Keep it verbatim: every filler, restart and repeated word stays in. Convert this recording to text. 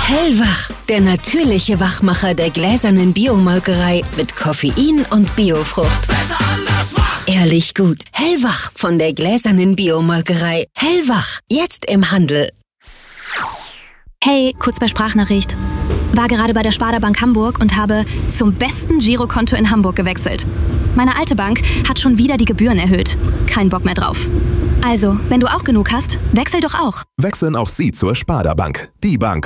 Hellwach, der natürliche Wachmacher der gläsernen Biomolkerei mit Koffein und Biofrucht. Besser anders wach. Ehrlich gut. Hellwach von der gläsernen Biomolkerei. Hellwach, jetzt im Handel. Hey, kurz bei Sprachnachricht. War gerade bei der Sparda Bank Hamburg und habe zum besten Girokonto in Hamburg gewechselt. Meine alte Bank hat schon wieder die Gebühren erhöht. Kein Bock mehr drauf. Also, wenn du auch genug hast, wechsel doch auch. Wechseln auch Sie zur Sparda Bank. Die Bank